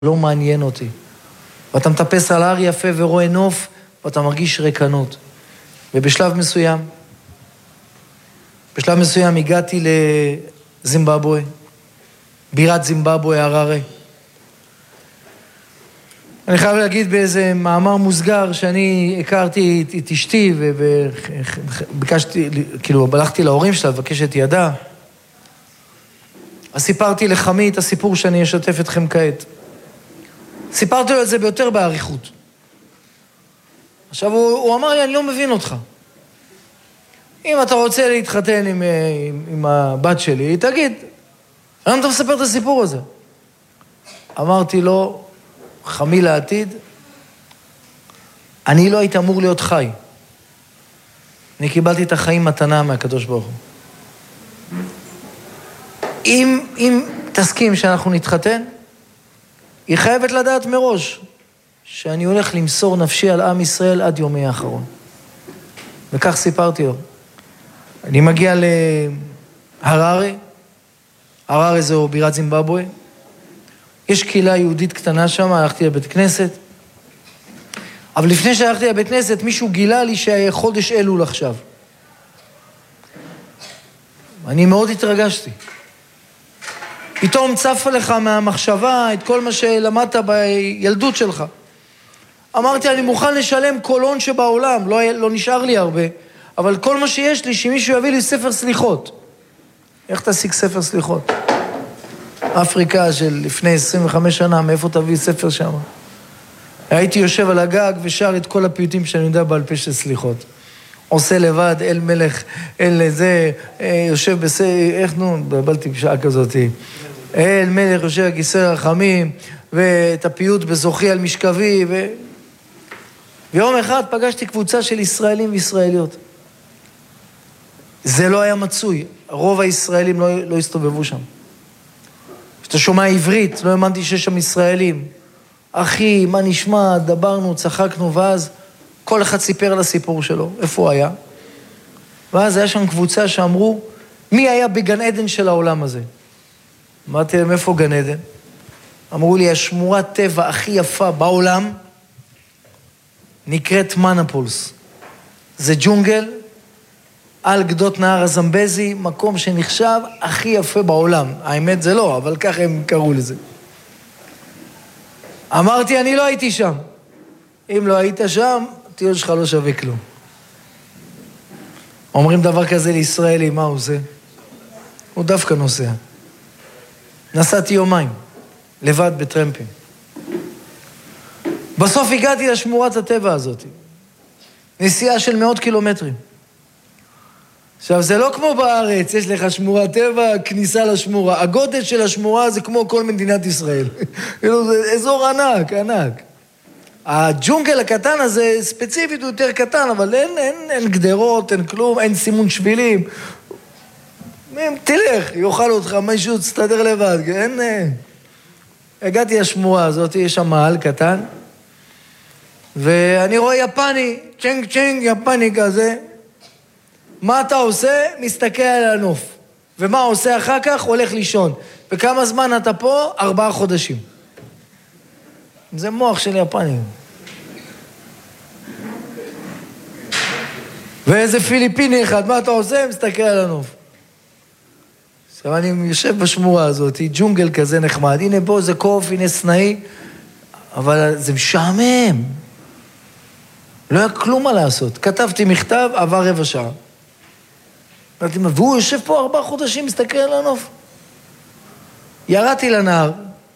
לא מעניין אותי. ואתה מטפס על הר יפה ורואה נוף, ואתה מרגיש ריקנות. ובשלב מסוים הגעתי לזימבבואה, בירת זימבבואה, הררה. אני חייב להגיד באיזה מאמר מוסגר שאני הכרתי את אשתי וביקשתי, כאילו, הלכתי להורים שלה לבקש את ידה. אז סיפרתי לחמי את הסיפור שאני אשתף אתכם כעת. סיפרתי לו את זה ביותר בעריכות. עכשיו הוא אמר לי, אני לא מבין אותך. אם אתה רוצה להתחתן עם הבת שלי, תגיד, למה אתה מספר את הסיפור הזה? אמרתי לו, חמי לעתיד, אני לא הייתי אמור להיות חי. אני קיבלתי את החיים מתנה מהקדוש ברוך הוא. אם תסכים שאנחנו נתחתן, היא חייבת לדעת מראש שאני הולך למסור נפשי על עם ישראל עד יומי האחרון. וכך סיפרתי לו. אני מגיע להררה, הררה זו בירת זימבבואה. יש קהילה יהודית קטנה שם, הלכתי לבית כנסת. אבל לפני שהלכתי לבית כנסת, מישהו גילה לי שחודש אלול עכשיו. אני מאוד התרגשתי. פתאום צפה לך מהמחשבה את כל מה שלמדת בילדות שלך. אמרתי, אני מוכן לשלם כל הון שבעולם, לא נשאר לי הרבה, אבל כל מה שיש לי, שמישהו יביא לי ספר סליחות. איך תשיג ספר סליחות? אפריקה של לפני 25 שנה, מאיפה תביא ספר שם? הייתי יושב על הגג ושר את כל הפיוטים שאני יודע בעל פה של סליחות. עושה לבד, אל מלך, אל זה, יושב איך בלתי בשעה כזאת. אל מלך יושב על כיסא רחמים, ואת הפיוט בזוכי על משכבי, ויום אחד פגשתי קבוצה של ישראלים וישראליות. זה לא היה מצוי, רוב הישראלים לא הסתובבו שם. כשאתה שומע עברית, לא האמנתי שיש שם ישראלים. אחי, מה נשמע? דברנו, צחקנו, ואז כל אחד סיפר על הסיפור שלו, איפה הוא היה. ואז היה שם קבוצה שאמרו, מי היה בגן עדן של העולם הזה? אמרתי להם, איפה גן עדן? אמרו לי, השמורת טבע הכי יפה בעולם נקראת מנפולס. זה ג'ונגל על גדות נהר הזמבזי, מקום שנחשב הכי יפה בעולם. האמת זה לא, אבל ככה הם קראו לזה. אמרתי, אני לא הייתי שם. אם לא היית שם, הטיול שלך לא שווה כלום. אומרים דבר כזה לישראלי, מה הוא עושה? הוא דווקא נוסע. נסעתי יומיים, לבד בטרמפים. בסוף הגעתי לשמורת הטבע הזאת. נסיעה של מאות קילומטרים. עכשיו, זה לא כמו בארץ, יש לך שמורת טבע, כניסה לשמורה. הגודל של השמורה זה כמו כל מדינת ישראל. זה אזור ענק, ענק. הג'ונגל הקטן הזה, ספציפית הוא יותר קטן, אבל אין גדרות, אין כלום, אין סימון שבילים. תלך, יאכל אותך, מישהו תסתדר לבד, אין... הגעתי לשמורה הזאת, יש שם מעל קטן, ואני רואה יפני, צ'נג צ'נג, יפני כזה. מה אתה עושה? מסתכל על הנוף. ומה עושה אחר כך? הולך לישון. וכמה זמן אתה פה? 4 חודשים. זה מוח של יפנים. ואיזה פיליפיני אחד, מה אתה עושה? מסתכל על הנוף. עכשיו אני יושב בשמורה הזאת, ג'ונגל כזה נחמד, הנה פה זה קוף, הנה סנאי, אבל זה משעמם. לא היה כלום מה לעשות. כתבתי מכתב, עבר 15 שעה. והוא יושב פה 4 חודשים, מסתכל על הנוף. ירדתי לנהר,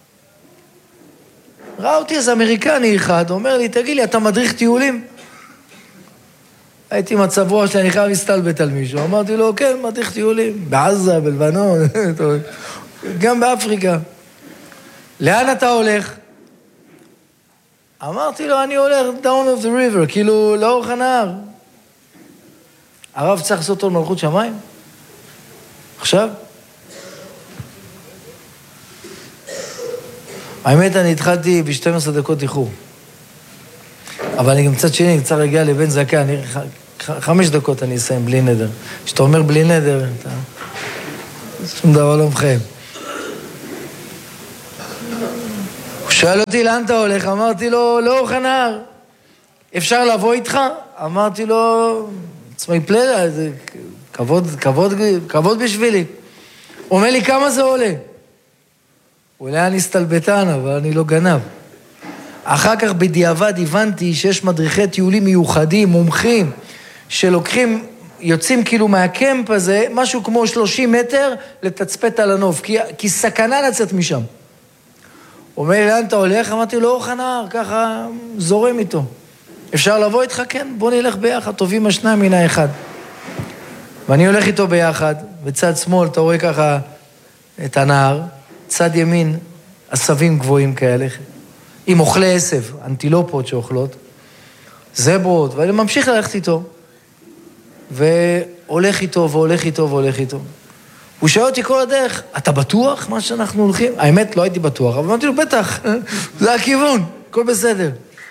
ראה אותי איזה אמריקני אחד, אומר לי, תגיד לי, אתה מדריך טיולים? הייתי מצב רוח שלי, אני חייב להסתלבט על מישהו. אמרתי לו, כן, מדריך טיולים. בעזה, בלבנון, גם באפריקה. לאן אתה הולך? אמרתי לו, אני הולך down of the river, כאילו לאורך הנהר. הרב צריך לעשות אותו מלכות שמיים? עכשיו? האמת, אני התחלתי ב-12 דקות איחור. אבל אני גם קצת שני, אני צריך להגיע לבן זקן, 5 דקות אני אסיים בלי נדר. כשאתה אומר בלי נדר, שום דבר לא מחייב. שואל אותי, לאן אתה הולך? אמרתי לו, לאורך הנהר. אפשר לבוא איתך? אמרתי לו, עצמי פלדה, זה כבוד בשבילי. הוא אומר לי, כמה זה עולה? אולי אני סטלבטן, אבל אני לא גנב. אחר כך בדיעבד הבנתי שיש מדריכי טיולים מיוחדים, מומחים, שלוקחים, יוצאים כאילו מהקמפ הזה, משהו כמו 30 מטר לתצפת על הנוף, כי סכנה לצאת משם. הוא אומר לי, לאן אתה הולך? אמרתי לו, לאורך הנהר, ככה זורם איתו. אפשר לבוא איתך? כן, בוא נלך ביחד, טובים השניים מן האחד. ואני הולך איתו ביחד, בצד שמאל אתה רואה ככה את הנהר, צד ימין עשבים גבוהים כאלה, עם אוכלי עשב, אנטילופות שאוכלות, זברות, ואני ממשיך ללכת איתו, והולך איתו והולך איתו והולך איתו. הוא שואל אותי כל הדרך, אתה בטוח מה שאנחנו הולכים? האמת, לא הייתי בטוח, אבל אמרתי לו, בטח, זה הכיוון, הכל בסדר.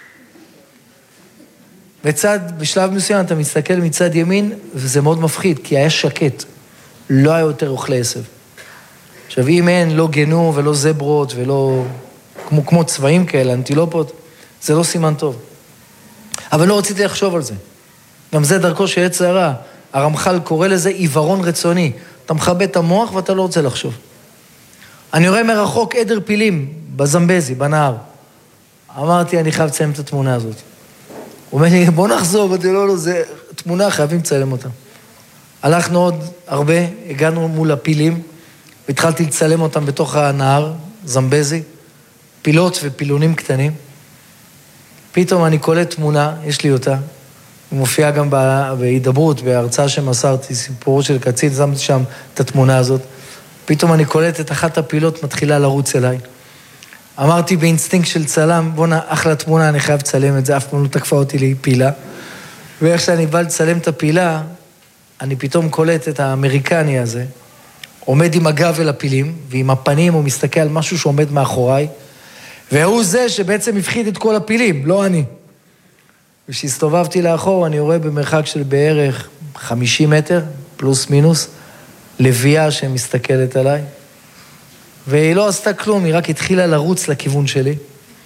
בשלב מסוים אתה מסתכל מצד ימין, וזה מאוד מפחיד, כי היה שקט, לא היה יותר אוכלי עשב. עכשיו, אם אין, לא גנו ולא זברות ולא כמו צבעים כאלה, אנטילופות, זה לא סימן טוב. אבל לא רציתי לחשוב על זה. גם זה דרכו של יצר הרע. הרמח"ל קורא לזה עיוורון רצוני. אתה מכבה את המוח ואתה לא רוצה לחשוב. אני רואה מרחוק עדר פילים בזמבזי, בנהר. אמרתי, אני חייב לצלם את התמונה הזאת. הוא אומר לי, בוא נחזור, ואתה לא, זה תמונה, חייבים לצלם אותה. הלכנו עוד הרבה, הגענו מול הפילים, והתחלתי לצלם אותם בתוך הנהר, זמבזי, פילות ופילונים קטנים. פתאום אני קולט תמונה, יש לי אותה, היא מופיעה גם בהידברות, בהרצאה שמסרתי, סיפורו של קצין, שמתי שם את התמונה הזאת. פתאום אני קולט את אחת הפילות מתחילה לרוץ אליי. אמרתי באינסטינקט של צלם, בוא'נה, אחלה תמונה, אני חייב לצלם את זה, אף פעם לא תקפה אותי לי פילה. ואיך שאני בא לצלם את הפילה, אני פתאום קולט את האמריקני הזה, עומד עם הגב אל הפילים, ועם הפנים הוא מסתכל על משהו שעומד מאחוריי, והוא זה שבעצם הפחיד את כל הפילים, לא אני. וכשהסתובבתי לאחור, אני רואה במרחק של בערך 50 מטר, פלוס מינוס, לביאה שמסתכלת עליי, והיא לא עשתה כלום, היא רק התחילה לרוץ לכיוון שלי.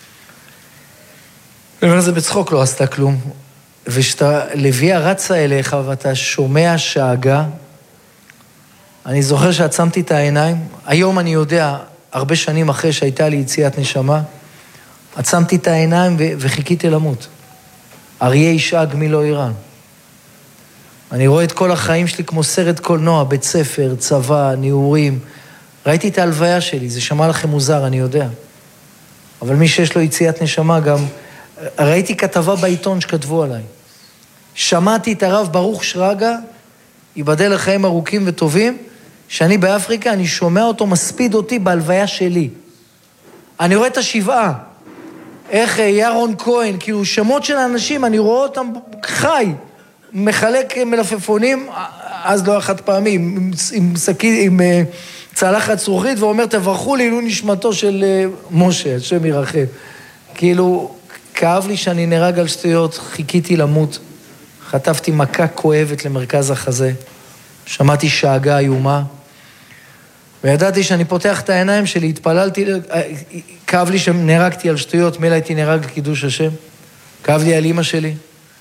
ואומר, זה בצחוק לא עשתה כלום. ושאתה לביאה רצה אליך ואתה שומע שאגה, אני זוכר שעצמתי את העיניים, היום אני יודע, הרבה שנים אחרי שהייתה לי יציאת נשמה, עצמתי את העיניים וחיכיתי למות. אריה ישאג מי לא יראה. אני רואה את כל החיים שלי כמו סרט קולנוע, בית ספר, צבא, ניעורים. ראיתי את ההלוויה שלי, זה שמע לכם מוזר, אני יודע. אבל מי שיש לו יציאת נשמה גם, ראיתי כתבה בעיתון שכתבו עליי. שמעתי את הרב ברוך שרגא, ייבדל לחיים ארוכים וטובים, שאני באפריקה, אני שומע אותו, מספיד אותי בהלוויה שלי. אני רואה את השבעה, איך ירון כהן, כאילו שמות של האנשים, אני רואה אותם חי, מחלק מלפפונים, אז לא אחת פעמים, עם צלחת זכוכית, ואומר, תברכו לעילוי נשמתו של משה, השם ירחם. כאילו, כאב לי שאני נהרג על שטויות, חיכיתי למות, חטפתי מכה כואבת למרכז החזה, שמעתי שאגה איומה, וידעתי שאני פותח את העיניים שלי, התפללתי, כאב לי שנהרגתי על שטויות, מילא הייתי נהרג לקידוש השם, כאב לי על אמא שלי,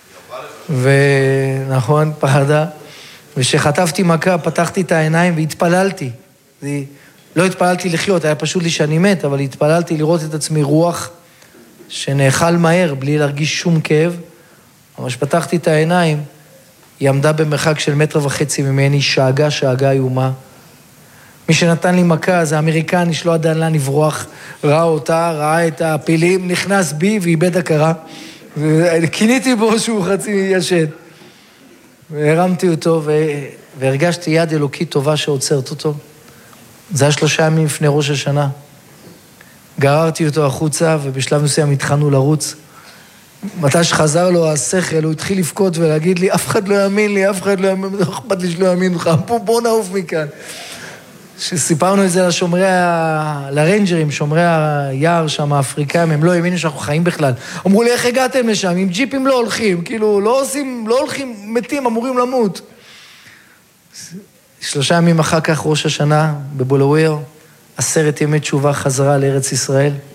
ונכון, פחדה, ושחטפתי מכה, פתחתי את העיניים והתפללתי, לא התפללתי לחיות, היה פשוט לי שאני מת, אבל התפללתי לראות את עצמי רוח שנאכל מהר, בלי להרגיש שום כאב, אבל שפתחתי את העיניים, היא עמדה במרחק של 1.5 מטר ממני, שאגה איומה. מי שנתן לי מכה, זה האמריקני שלא ידע לאן לברוח, ראה אותה, ראה את הפילים, נכנס בי ואיבד הכרה, וכיניתי בו שהוא חצי ישן. והרמתי אותו והרגשתי יד אלוקית טובה שעוצרת אותו. זה היה 3 ימים לפני ראש השנה. גררתי אותו החוצה ובשלב מסוים התחלנו לרוץ. מתי שחזר לו השכל, הוא התחיל לבכות ולהגיד לי, אף אחד לא יאמין לי, אף אחד לא יאמין, לא אכפת לי שלא יאמין לך, בוא נעוף מכאן. כשסיפרנו את זה לרנג'רים, שומרי היער שם, האפריקאים, הם לא האמינו שאנחנו חיים בכלל. אמרו לי, איך הגעתם לשם? עם ג'יפים לא הולכים, כאילו, לא הולכים, מתים, אמורים למות. 3 ימים אחר כך, ראש השנה, בבולוויר, 10 ימי תשובה חזרה לארץ ישראל.